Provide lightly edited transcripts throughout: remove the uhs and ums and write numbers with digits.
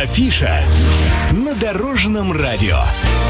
Афиша на Дорожном радио.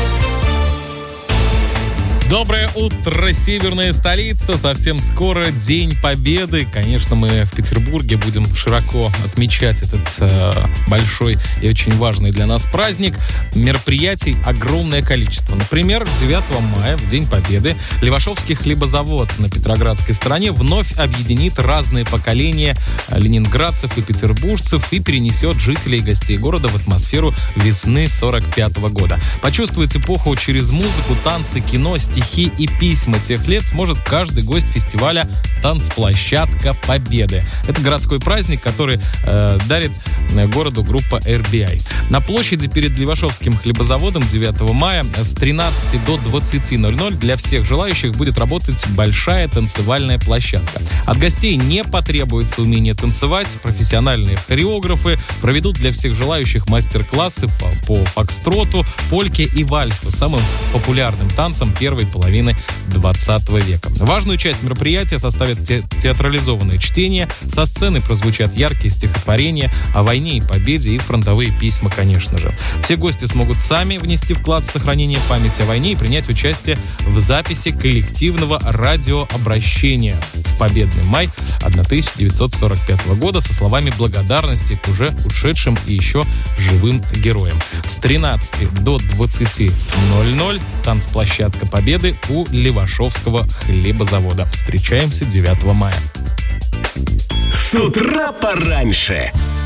Доброе утро, северная столица. Совсем скоро День Победы. Конечно, мы в Петербурге будем широко отмечать этот большой и очень важный для нас праздник. Мероприятий огромное количество. Например, 9 мая, в День Победы, Левашовский хлебозавод на Петроградской стороне вновь объединит разные поколения ленинградцев и петербуржцев и перенесет жителей и гостей города в атмосферу весны 45-го года. Почувствовать эпоху через музыку, танцы, кино, стихи и письма тех лет сможет каждый гость фестиваля «Танцплощадка Победы». Это городской праздник, который дарит городу группа RBI. На площади перед Левашовским хлебозаводом 9 мая с 13 до 20:00 для всех желающих будет работать большая танцевальная площадка. От гостей не потребуется умение танцевать. Профессиональные хореографы проведут для всех желающих мастер-классы по фокстроту, польке и вальсу, самым популярным танцам первой половины 20 века. Важную часть мероприятия составят театрализованные чтения. Со сцены прозвучат яркие стихотворения о войне и победе и фронтовые письма, конечно же. Все гости смогут сами внести вклад в сохранение памяти о войне и принять участие в записи коллективного радиообращения в победный май 1945 года со словами благодарности к уже ушедшим и еще живым героям. С 13 до 20:00 танцплощадка Победы у Левашовского хлебозавода. Встречаемся 9 мая. С утра пораньше.